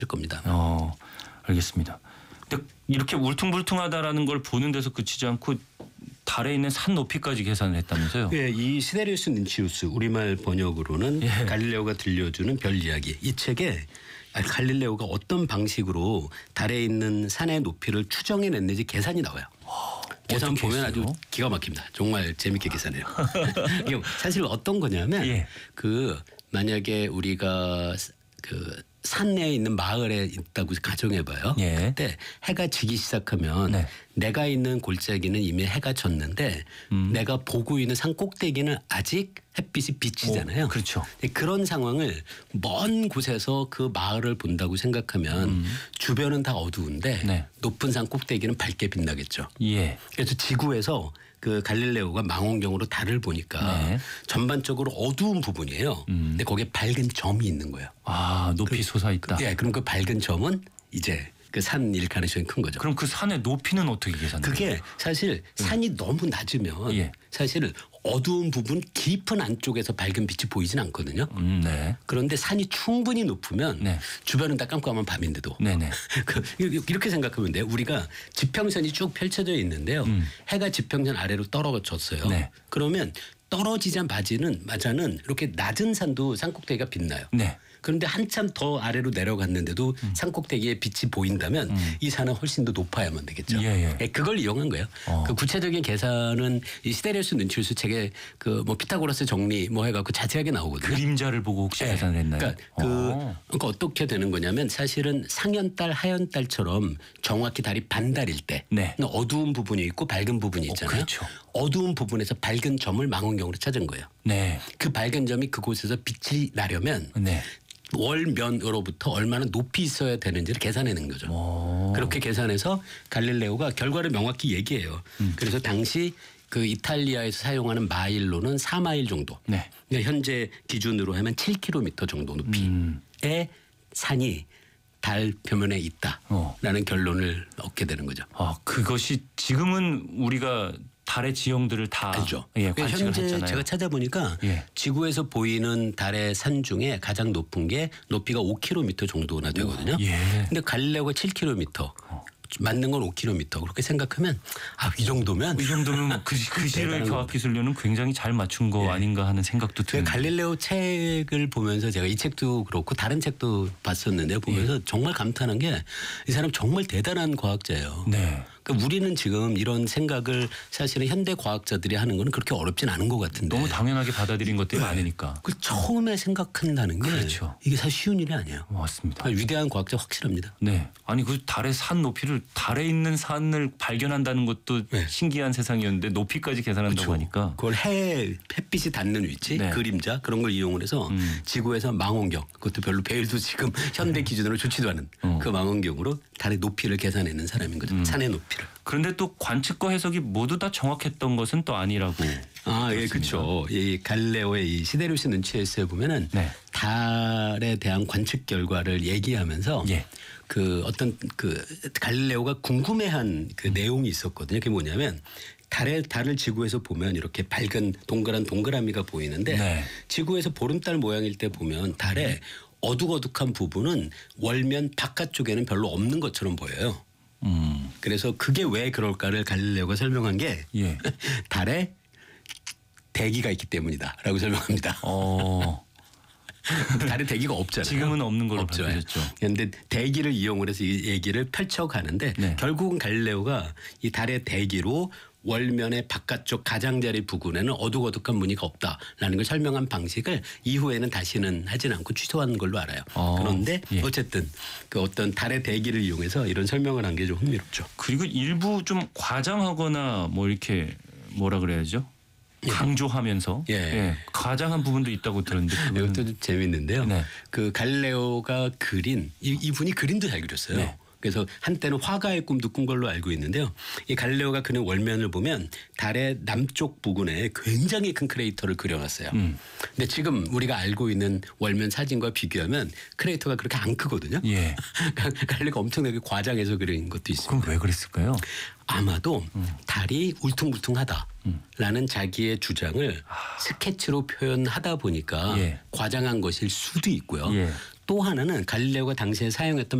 겁니다. 알겠습니다. 근데 이렇게 울퉁불퉁하다라는 걸 보는 데서 그치지 않고 달에 있는 산 높이까지 계산을 했다면서요? 예, 이 시데리우스 닌치우스 우리말 번역으로는 예. 갈릴레오가 들려주는 별 이야기. 이 책에 갈릴레오가 어떤 방식으로 달에 있는 산의 높이를 추정해냈는지 계산이 나와요. 계산 보면 아주 기가 막힙니다. 정말 재밌게 계산해요. 이게 사실 어떤 거냐면 예. 만약에 우리가 산 내에 있는 마을에 있다고 가정해봐요. 예. 그때 해가 지기 시작하면 네. 내가 있는 골짜기는 이미 해가 졌는데 내가 보고 있는 산 꼭대기는 아직 햇빛이 비치잖아요. 그렇죠. 그런 상황을 먼 곳에서 그 마을을 본다고 생각하면 주변은 다 어두운데 네. 높은 산 꼭대기는 밝게 빛나겠죠. 예. 그래서 지구에서 그 갈릴레오가 망원경으로 달을 보니까 네. 전반적으로 어두운 부분이에요. 근데 거기에 밝은 점이 있는 거예요. 아, 높이 솟아있다. 예, 그럼 그 밝은 점은 이제 그 산일 가능성이 큰 거죠. 그럼 그 산의 높이는 어떻게 계산돼요? 그게 사실 산이 너무 낮으면 예. 사실 어두운 부분 깊은 안쪽에서 밝은 빛이 보이진 않거든요. 네. 그런데 산이 충분히 높으면 네. 주변은 다 깜깜한 밤인데도 네네. 이렇게 생각하면 돼요. 우리가 지평선이 쭉 펼쳐져 있는데요. 해가 지평선 아래로 떨어졌어요. 네. 그러면 떨어지자마자는 이렇게 낮은 산도 산꼭대기가 빛나요. 네. 그런데 한참 더 아래로 내려갔는데도 산꼭대기에 빛이 보인다면 이 산은 훨씬 더 높아야만 되겠죠. 예. 그걸 이용한 거예요. 그 구체적인 계산은 이 시데리우스 닌치우스 책에 그 뭐 피타고라스 정리 뭐 해갖고 자세하게 나오거든요. 그림자를 보고 혹시 계산을 했나요? 그러니까 어떻게 되는 거냐면 사실은 상현달, 하현달처럼 정확히 달이 반달일 때 네. 어두운 부분이 있고 밝은 부분이 있잖아요. 그렇죠. 어두운 부분에서 밝은 점을 망원경으로 찾은 거예요. 네. 그 밝은 점이 그곳에서 빛이 나려면 네. 월면으로부터 얼마나 높이 있어야 되는지를 계산해낸 거죠. 그렇게 계산해서 갈릴레오가 결과를 명확히 얘기해요. 그래서 당시 그 이탈리아에서 사용하는 마일로는 4마일 정도. 네. 그러니까 현재 기준으로 하면 7km 정도 높이의 산이 달 표면에 있다라는 결론을 얻게 되는 거죠. 아, 그것이 지금은 우리가 달의 지형들을 다 알죠. 예, 관측을 현재 했잖아요. 제가 찾아보니까 예. 지구에서 보이는 달의 산 중에 가장 높은 게 높이가 5km 정도나 되거든요. 예. 근데 갈릴레오가 7km. 맞는 건 5km. 그렇게 생각하면 이 정도면 이 정도면 그 시를 대단한 과학기술료는 굉장히 잘 맞춘 거 아닌가 하는 생각도 드는데. 갈릴레오 책을 보면서 제가 이 책도 그렇고 다른 책도 봤었는데 보면서 정말 감탄한 게 이 사람 정말 대단한 과학자예요. 네. 그러니까 우리는 지금 이런 생각을 사실은 현대 과학자들이 하는 건 그렇게 어렵진 않은 것 같은데 너무 당연하게 받아들인 것들이 많으니까. 그 처음에 생각한다는 게 그렇죠. 이게 사실 쉬운 일이 아니에요. 맞습니다. 위대한 과학자 확실합니다. 네. 아니 그 달의 산 높이를 달에 있는 산을 발견한다는 것도 네. 신기한 세상이었는데 높이까지 계산한다고 하니까. 그걸 햇빛이 닿는 위치, 네. 그림자 그런 걸 이용을 해서 지구에서 망원경 그것도 별로 배율도 지금 현대 기준으로 좋지도 않은 그 망원경으로 달의 높이를 계산해낸 사람인 거죠. 산의 높이를. 그런데 또 관측과 해석이 모두 다 정확했던 것은 또 아니라고. 예, 그렇죠. 이 갈릴레오의 이 시데리우스 닌치우스에 보면은 네. 달에 대한 관측 결과를 얘기하면서 예. 그 어떤 그 갈릴레오가 궁금해한 그 내용이 있었거든요. 그게 뭐냐면 달을 지구에서 보면 이렇게 밝은 동그란 동그라미가 보이는데 네. 지구에서 보름달 모양일 때 보면 달에 어둑어둑한 부분은 월면 바깥쪽에는 별로 없는 것처럼 보여요. 그래서 그게 왜 그럴까를 갈릴레오가 설명한 게 예. 달에 대기가 있기 때문이다라고 설명합니다. 달에 대기가 없잖아요. 지금은 없는 걸로 없죠. 밝혀졌죠. 그런데 대기를 이용을 해서 이 얘기를 펼쳐가는데 네. 결국은 갈릴레오가 이 달의 대기로 월면의 바깥쪽 가장자리 부근에는 어둑어둑한 무늬가 없다라는 걸 설명한 방식을 이후에는 다시는 하진 않고 취소한 걸로 알아요. 그런데 예. 어쨌든 그 어떤 달의 대기를 이용해서 이런 설명을 한 게 좀 흥미롭죠. 그리고 일부 좀 과장하거나 뭐 이렇게 뭐라 그래야죠? 강조하면서 예. 과장한 부분도 있다고 들었는데 이것도 좀 재밌는데요. 네. 그 갈릴레오가 그린 이분이 그림도 잘 그렸어요. 네. 그래서 한때는 화가의 꿈도 꾼 걸로 알고 있는데요. 이 갈릴레오가 그린 월면을 보면 달의 남쪽 부근에 굉장히 큰 크레이터를 그려놨어요. 근데 지금 우리가 알고 있는 월면 사진과 비교하면 크레이터가 그렇게 안 크거든요. 예. 갈릴레오가 엄청나게 과장해서 그린 것도 있습니다. 그럼 왜 그랬을까요? 아마도 달이 울퉁불퉁하다라는 자기의 주장을 스케치로 표현하다 보니까 예. 과장한 것일 수도 있고요. 예. 또 하나는 갈릴레오가 당시에 사용했던